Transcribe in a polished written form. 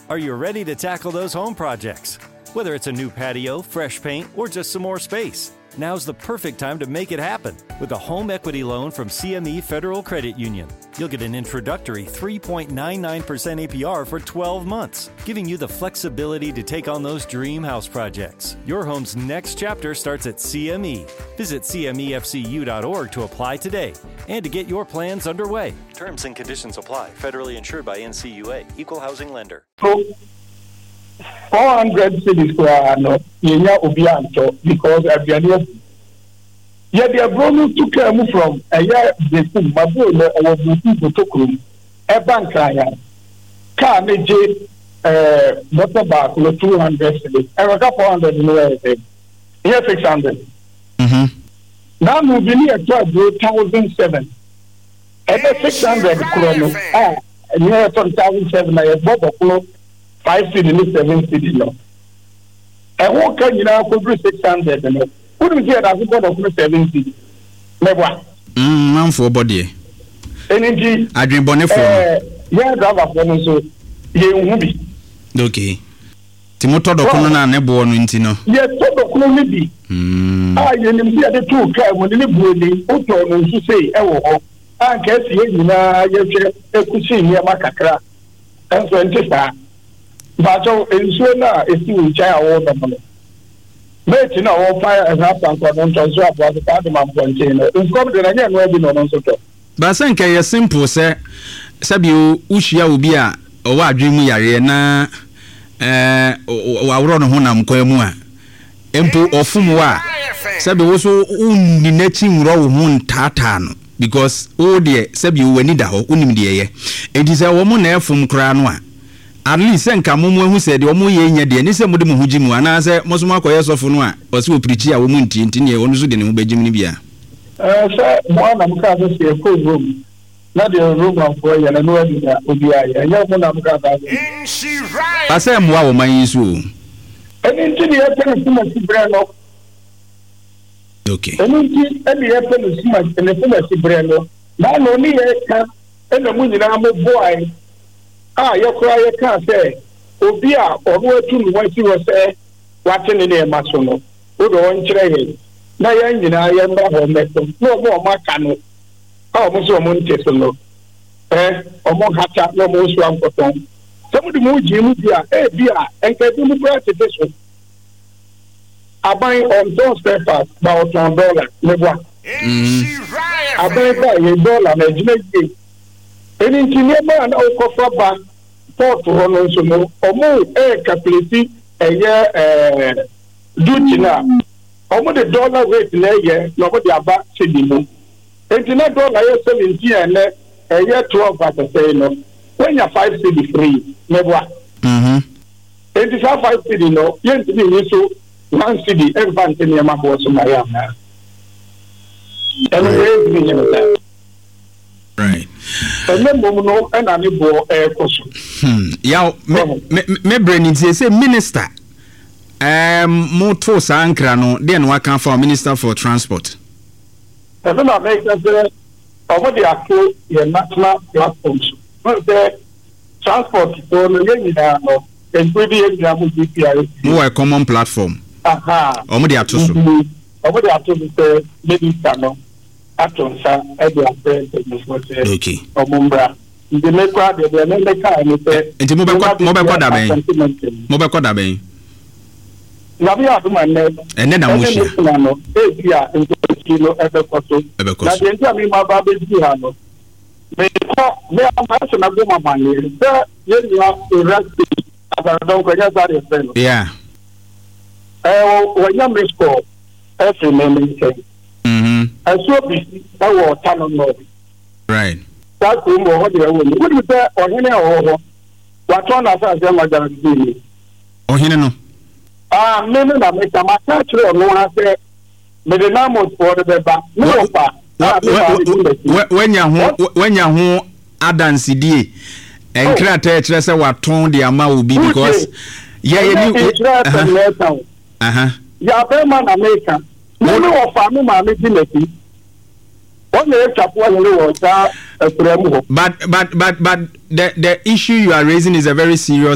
Are you ready to tackle those home projects? Whether it's a new patio, fresh paint, or just some more space, now's the perfect time to make it happen with a home equity loan from CME Federal Credit Union. You'll get an introductory 3.99% APR for 12 months, giving you the flexibility to take on those dream house projects. Your home's next chapter starts at CME. Visit CMEFCU.org to apply today and to get your plans underway. Terms and conditions apply. Federally insured by NCUA. Equal housing lender. 400 cities no yenya obianto because abiane ye dey brono to come from aya the mabo le owo butu tokrum e bank aya ka meje motor back no 200 cities e ka 400 no e here 600 now moving here to 1007 e 600 krono near 1007 na e bobo 5 city, 7 city, no. And what can you now cover 600? No, wouldn't get as a of 7 city. Never. Man for body. Energy. I drink bonnet for. Yeah, driver for so. You be. Okay. Timoto dokono na nebo no ntino. Yeah, to dokono ni bi. You nim see the two car when ni buodi, oto no nso say e wo ho. An ka si e nyina ye hwe ekusi ni makakra. Enso ntisa. But ensure is still child water. But you all fire as happened for them to swap was the part of my container. It's come to again, where you know, so. But Sanka, you're simple, sir. Sabu Ushia will be a what dream we are na run honam koemua. Empo or Fumwa. Sabu also only netting row moon tartan because oh dear, Sabu when it out, unimdia. It is a woman air from Cranwa. At least senka mumu who said omo ye nya de ni se mo de mo huji mu ana se mo so makoye sofo no a o se o preach a wo mu ntinti ne wonu so de ne mo begim ni bia sir mo na mo ka so se ko room na de room of boy ya na no adi da obi aye nya mo na mo ka ba ba se mo wa wo man yisu eni nti ne e pe no si bre no okay eni nti e bi e pe no si ma ne pe no si bre no na no ni e ka e na mo nyina mo boy yokra ye ka say obi a obo atu no wanti wo say watene ne ma so no wo do won kire ye na ye nyina ye mba ho meto no mo maka no mo so mo nte so no omo hata no mo so ankoton se mo di mo ji mu bia bia enka bi mu bra tete so aban on those papers about $1 lebwa aban ba ye dollar na jina ye eni ntinye ba na okofa ba port rono so no omo calculate duty na omo the dollar rate na ye no mo de aba cedi mu enti na dollar ye 17 ene 12% no when you 5 cedi free nebwa enti sa 5 cedi no ye ntini ni so 1 cedi every ntini ma bo so mari ama right. Yeah, me brain say minister. Moto sankra no then what can for minister for transport. I don't make that over the actual national platforms. The transport so no and pretty example GPI. More a common platform. Omo de ato so. Omo de ato so minister no. Atonsa okay. Omumbra. The mekwa de meka ni pe. Enti mo be koda ben. Na bi aduma ne. Ene na moshi. No, bia ento kilo ebe koto. Na de enti ami ma ba be di ha no. Me am so na go mama ni. Ye ni ha rest. Aba don ko nya sare fe no. Yeah. Wo nya me score. Every moment. And so busy that was tunnel right. That's the more what you say or any or what one as a German or he no. No, make a match or no, I say, but the name was for the back. No, when you're home, Adam CD and Crater say what tone the amount will be because yeah, man American. No, family, my making but the issue you are raising is a very serious